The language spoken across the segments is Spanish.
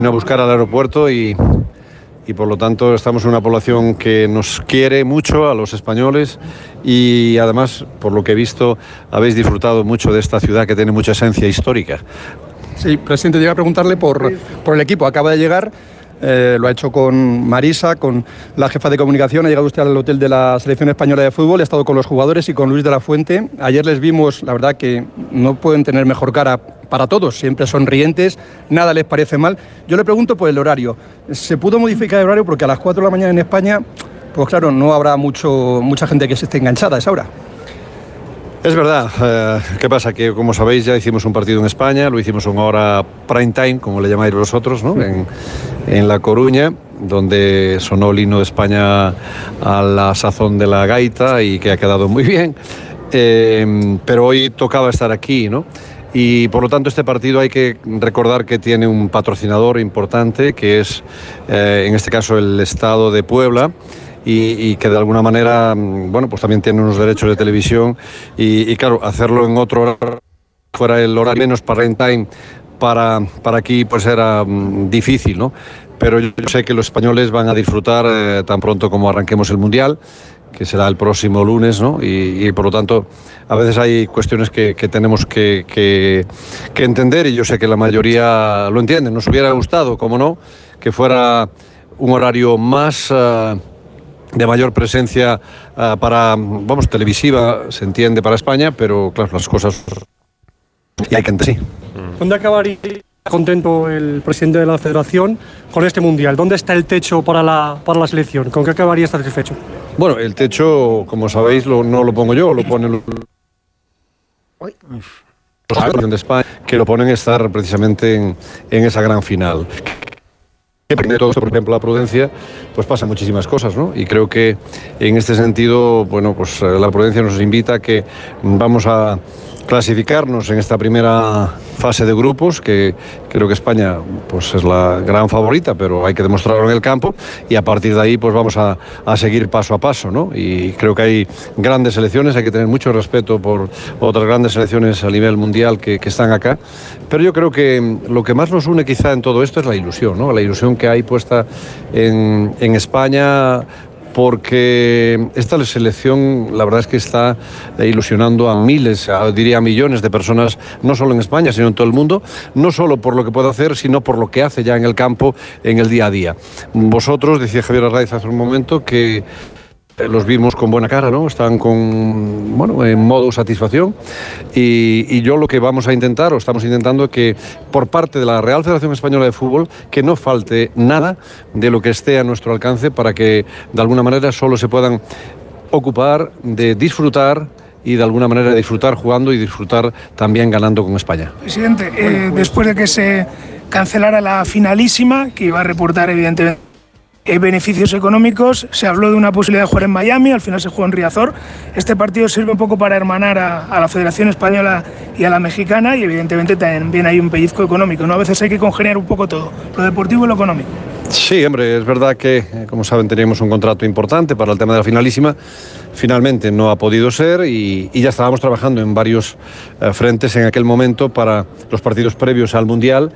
a buscar al aeropuerto y por lo tanto estamos en una población que nos quiere mucho a los españoles y además, por lo que he visto, habéis disfrutado mucho de esta ciudad que tiene mucha esencia histórica. Sí, presidente, llega a preguntarle por el equipo. Acaba de llegar, lo ha hecho con Marisa, con la jefa de comunicación. Ha llegado usted al hotel de la Selección Española de Fútbol, ha estado con los jugadores y con Luis de la Fuente. Ayer les vimos, la verdad que no pueden tener mejor cara para todos, siempre sonrientes, nada les parece mal. Yo le pregunto por el horario. ¿Se pudo modificar el horario? Porque a las 4 de la mañana en España, pues claro, no habrá mucha gente que se esté enganchada a esa hora. Es verdad. ¿Qué pasa? Que como sabéis ya hicimos un partido en España, lo hicimos en hora prime time, como le llamáis vosotros, ¿no? En La Coruña, donde sonó el himno de España a la sazón de la gaita y que ha quedado muy bien. Pero hoy tocaba estar aquí, ¿no? Y por lo tanto este partido hay que recordar que tiene un patrocinador importante, que es en este caso el Estado de Puebla, y que de alguna manera, bueno, pues también tiene unos derechos de televisión y claro, hacerlo en otro horario, fuera el horario menos prime time para aquí, pues era difícil, ¿no? Pero yo sé que los españoles van a disfrutar tan pronto como arranquemos el Mundial, que será el próximo lunes, ¿no? Y por lo tanto, a veces hay cuestiones que tenemos que entender y yo sé que la mayoría lo entienden. Nos hubiera gustado, como no, que fuera un horario más de mayor presencia televisiva, se entiende, para España, pero claro, las cosas y hay que entender, sí. ¿Dónde acabaría contento el presidente de la Federación con este Mundial? ¿Dónde está el techo para la selección? ¿Con qué acabaría satisfecho? Bueno, el techo, como sabéis, no lo pongo yo, lo pone los de España, que lo ponen a estar precisamente en esa gran final. De todo esto, por ejemplo, la prudencia, pues pasan muchísimas cosas, ¿no? Y creo que en este sentido, bueno, pues la prudencia nos invita a que vamos a clasificarnos en esta primera fase de grupos, que creo que España pues es la gran favorita, pero hay que demostrarlo en el campo y a partir de ahí pues vamos a seguir paso a paso, ¿no? Y creo que hay grandes selecciones, hay que tener mucho respeto por otras grandes selecciones a nivel mundial que están acá, pero yo creo que lo que más nos une quizá en todo esto es la ilusión, ¿no? La ilusión que hay puesta en España, porque esta selección la verdad es que está ilusionando a miles, diría a millones de personas, no solo en España, sino en todo el mundo, no solo por lo que puede hacer, sino por lo que hace ya en el campo, en el día a día. Vosotros, decía Javier Arraiz hace un momento, que los vimos con buena cara, ¿no? Están en modo satisfacción y yo lo que vamos a intentar, o estamos intentando, que por parte de la Real Federación Española de Fútbol, que no falte nada de lo que esté a nuestro alcance para que de alguna manera solo se puedan ocupar de disfrutar y de alguna manera disfrutar jugando y disfrutar también ganando con España. Presidente, después de que se cancelara la finalísima, que iba a reportar evidentemente beneficios económicos, se habló de una posibilidad de jugar en Miami, al final se jugó en Riazor. Este partido sirve un poco para hermanar a la Federación Española y a la mexicana, y evidentemente también hay un pellizco económico, ¿no? A veces hay que congeniar un poco todo, lo deportivo y lo económico. Sí, hombre, es verdad que, como saben, teníamos un contrato importante para el tema de la finalísima. Finalmente no ha podido ser y ya estábamos trabajando en varios frentes en aquel momento para los partidos previos al Mundial.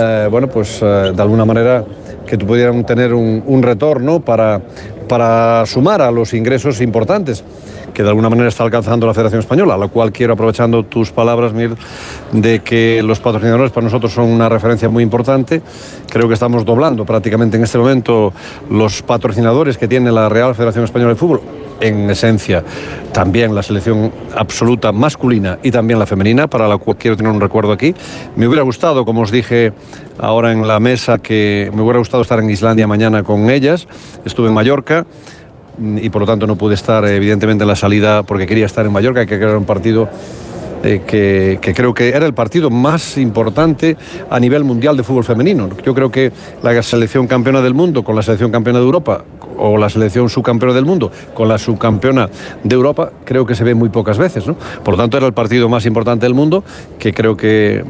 De alguna manera que pudieran tener un retorno para sumar a los ingresos importantes que de alguna manera está alcanzando la Federación Española, a la cual quiero, aprovechando tus palabras, Mir, de que los patrocinadores para nosotros son una referencia muy importante. Creo que estamos doblando prácticamente en este momento los patrocinadores que tiene la Real Federación Española de Fútbol, en esencia también la selección absoluta masculina y también la femenina, para la cual quiero tener un recuerdo aquí. Me hubiera gustado, como os dije ahora en la mesa, que me hubiera gustado estar en Islandia mañana con ellas. Estuve en Mallorca y por lo tanto no pude estar evidentemente en la salida porque quería estar en Mallorca, que era un partido que creo que era el partido más importante a nivel mundial de fútbol femenino. Yo creo que la selección campeona del mundo con la selección campeona de Europa, o la selección subcampeona del mundo con la subcampeona de Europa, creo que se ve muy pocas veces, ¿no? Por lo tanto era el partido más importante del mundo, que creo que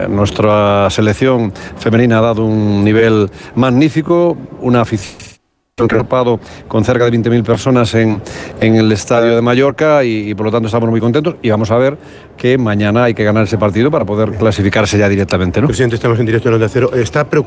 nuestra selección femenina ha dado un nivel magnífico, una afición reparado con cerca de 20.000 personas en el estadio de Mallorca y por lo tanto estamos muy contentos y vamos a ver que mañana hay que ganar ese partido para poder clasificarse ya directamente, ¿no? Presidente, estamos en directo en Onda Cero. ¿Está preocupado